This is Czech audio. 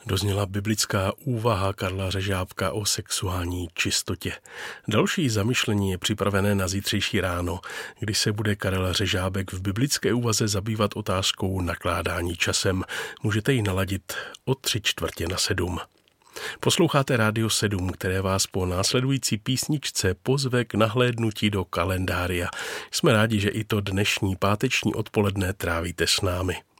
Dozněla biblická úvaha Karla Řežábka o sexuální čistotě. Další zamyšlení je připravené na zítřejší ráno, kdy se bude Karel Řežábek v biblické úvaze zabývat otázkou nakládání časem. Můžete ji naladit o 6:45. Posloucháte Rádio 7, které vás po následující písničce pozve k nahlédnutí do kalendária. Jsme rádi, že i to dnešní páteční odpoledne trávíte s námi.